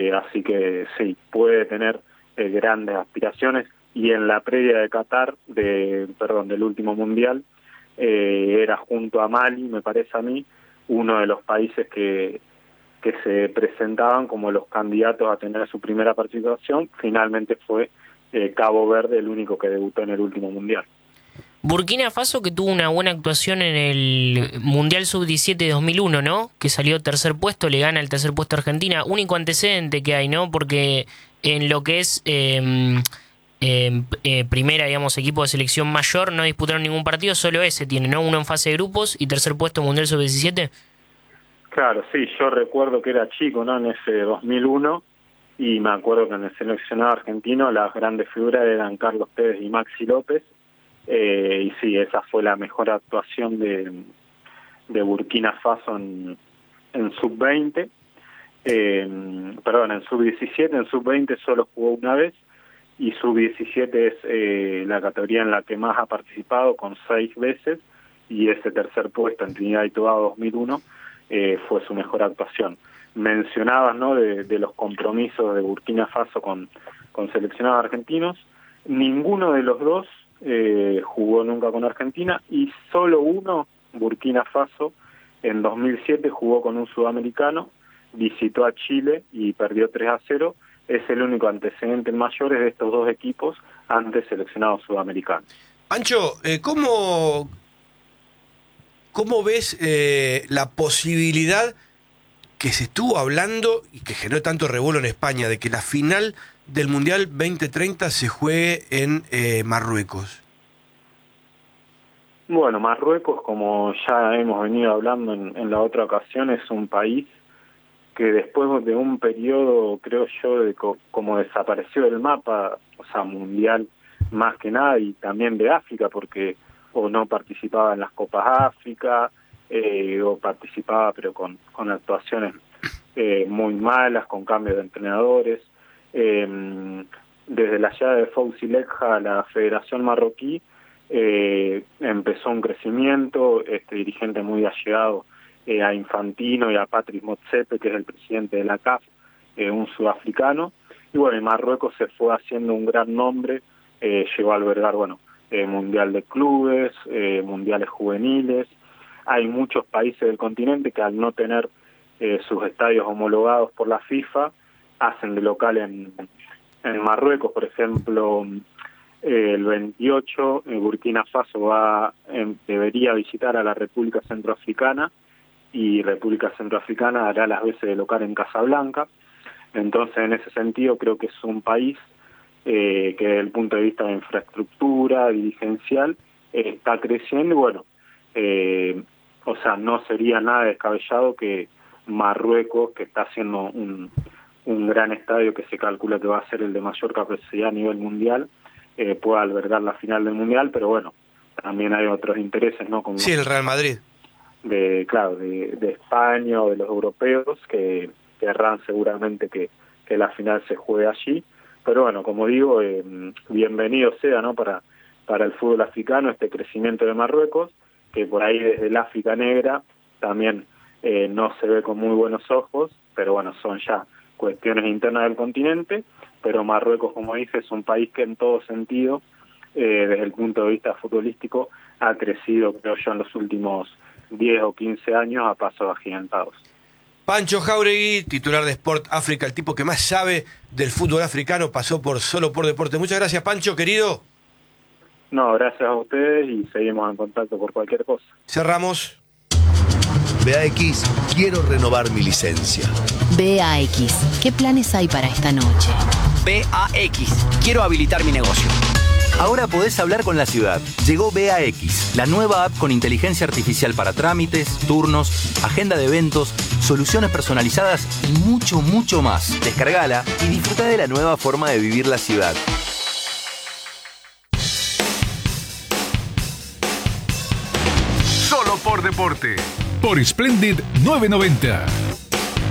así que sí, puede tener grandes aspiraciones. Y en la previa de Qatar, del último mundial, era junto a Mali, me parece a mí, uno de los países que se presentaban como los candidatos a tener su primera participación. Finalmente fue Cabo Verde el único que debutó en el último mundial. Burkina Faso, que tuvo una buena actuación en el Mundial Sub-17 de 2001, ¿no? Que salió tercer puesto, le gana el tercer puesto a Argentina. Único antecedente que hay, ¿no? Porque en lo que es primera, digamos, equipo de selección mayor, no disputaron ningún partido, solo ese tiene, ¿no? Uno en fase de grupos y tercer puesto Mundial Sub-17. Claro, sí, yo recuerdo que era chico, ¿no? En ese 2001, y me acuerdo que en el seleccionado argentino las grandes figuras eran Carlos Tevez y Maxi López. Y sí, esa fue la mejor actuación de Burkina Faso en sub-20, en sub-17, en sub-20 solo jugó una vez, y sub-17 es la categoría en la que más ha participado, con 6 veces, y ese tercer puesto en Trinidad y Tobago 2001 fue su mejor actuación. Mencionabas, ¿no?, de los compromisos de Burkina Faso con seleccionados argentinos. Ninguno de los dos jugó nunca con Argentina, y solo uno, Burkina Faso, en 2007 jugó con un sudamericano, visitó a Chile y perdió 3-0. Es el único antecedente mayor de estos dos equipos ante seleccionados sudamericanos. Pancho, ¿cómo ves la posibilidad que se estuvo hablando y que generó tanto revuelo en España de que la final del Mundial 2030 se juegue en Marruecos? Bueno, Marruecos, como ya hemos venido hablando en la otra ocasión, es un país que después de un periodo, creo yo, como desapareció del mapa, o sea, mundial más que nada, y también de África, porque o no participaba en las Copas África, o participaba pero con actuaciones muy malas, con cambios de entrenadores. Desde la llegada de Fawzi Lekja a la Federación Marroquí, empezó un crecimiento, dirigente muy allegado a Infantino y a Patrice Motsepe, que es el presidente de la CAF, un sudafricano, y bueno, en Marruecos se fue haciendo un gran nombre, llegó a albergar, Mundial de Clubes, Mundiales Juveniles. Hay muchos países del continente que al no tener sus estadios homologados por la FIFA, hacen de local en Marruecos. Por ejemplo, el 28 Burkina Faso debería visitar a la República Centroafricana, y República Centroafricana hará las veces de local en Casablanca. Entonces, en ese sentido, creo que es un país que desde el punto de vista de infraestructura dirigencial está creciendo, y no sería nada descabellado que Marruecos, que está haciendo un gran estadio que se calcula que va a ser el de mayor capacidad a nivel mundial, pueda albergar la final del mundial. Pero también hay otros intereses, ¿no? Como sí, el Real Madrid. De España o de los europeos que querrán seguramente que la final se juegue allí. Pero como digo, bienvenido sea, ¿no?, para el fútbol africano este crecimiento de Marruecos, que por ahí desde el África negra también no se ve con muy buenos ojos, pero son ya cuestiones internas del continente. Pero Marruecos, como dije, es un país que en todo sentido, desde el punto de vista futbolístico, ha crecido, creo yo, en los últimos 10 o 15 años a pasos agigantados. Pancho Jáuregui, titular de Sport África, el tipo que más sabe del fútbol africano, pasó por Solo por Deporte. Muchas gracias, Pancho, querido. No, gracias a ustedes, y seguimos en contacto por cualquier cosa. Cerramos. BAX, quiero renovar mi licencia. BAX, ¿qué planes hay para esta noche? BAX, quiero habilitar mi negocio. Ahora podés hablar con la ciudad. Llegó BAX, la nueva app con inteligencia artificial para trámites, turnos, agenda de eventos, soluciones personalizadas y mucho, mucho más. Descargala y disfruta de la nueva forma de vivir la ciudad. Solo por Deporte. Por Splendid 990.